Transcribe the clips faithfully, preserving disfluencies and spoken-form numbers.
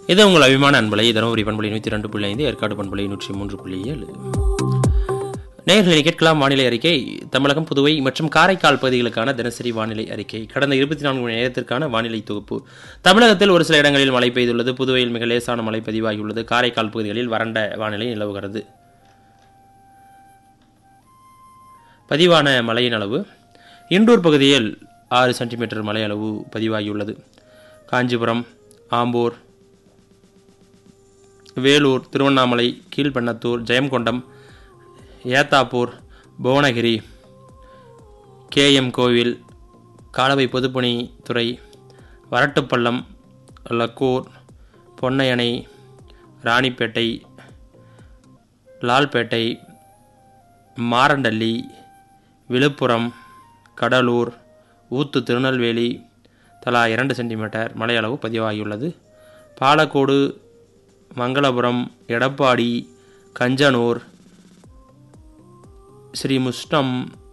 இது உங்கள் அபிமான அன்பலை தருமபுரி பண்பலை நூற்றி ரெண்டு புள்ளி ஐந்து, ஏற்காடு பண்பலை நூற்றி மூன்று புள்ளி ஏழு. நேயர்களை கேட்கலாம் வானிலை அறிக்கை. தமிழகம், புதுவை மற்றும் காரைக்கால் பகுதிகளுக்கான தினசரி வானிலை அறிக்கை. கடந்த இருபத்தி நான்கு மணி நேரத்திற்கான வானிலை தொகுப்பு. தமிழகத்தில் ஒரு சில இடங்களில் மழை பெய்துள்ளது. புதுவையில் மிக லேசான மழை பதிவாகியுள்ளது. காரைக்கால் பகுதிகளில் வறண்ட வானிலை நிலவுகிறது. பதிவான மழையின் அளவு: இண்டூர் பகுதியில் ஆறு சென்டிமீட்டர் மழை அளவு பதிவாகியுள்ளது. காஞ்சிபுரம், ஆம்பூர், வேலூர், திருவண்ணாமலை, கீழ்பெண்ணத்தூர், ஜெயங்கொண்டம், ஏத்தாப்பூர், புவனகிரி, கே எம் கோவில், காலவை பொதுப்பணித்துறை, வரட்டுப்பள்ளம், லக்கூர், பொன்னையணை, ராணிப்பேட்டை, லால்பேட்டை, மாரண்டள்ளி, விழுப்புரம், கடலூர், ஊத்து, திருநெல்வேலி தலா இரண்டு சென்டிமீட்டர் மழை அளவு பதிவாகியுள்ளது. பாலக்கோடு, மங்களபுரம், எடப்பாடி, கஞ்சனூர், ஸ்ரீமுஷ்ணம்,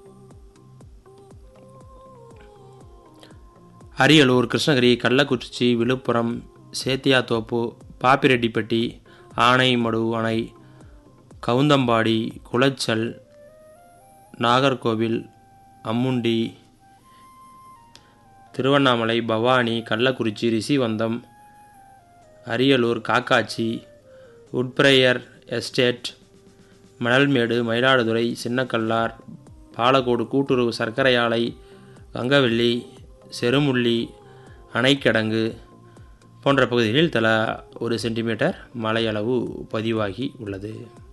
அரியலூர், கிருஷ்ணகிரி, கள்ளக்குறிச்சி, விழுப்புரம், சேத்தியாத்தோப்பு, பாப்பிரெட்டிப்பட்டி, ஆனைமடு அணை, கவுந்தம்பாடி, குளச்சல், நாகர்கோவில், அம்முண்டி, திருவண்ணாமலை, பவானி, கள்ளக்குறிச்சி, ரிஷிவந்தம், அரியலூர், காக்காட்சி, உட்பிரையர் எஸ்டேட், மணல்மேடு, மயிலாடுதுறை, சின்னக்கல்லார், பாலக்கோடு கூட்டுறவு சர்க்கரை ஆலை, கங்கவெள்ளி, செருமுள்ளி, அணைக்கிடங்கு போன்ற பகுதிகளில் தலா ஒரு சென்டிமீட்டர் மழை அளவு பதிவாகி உள்ளது.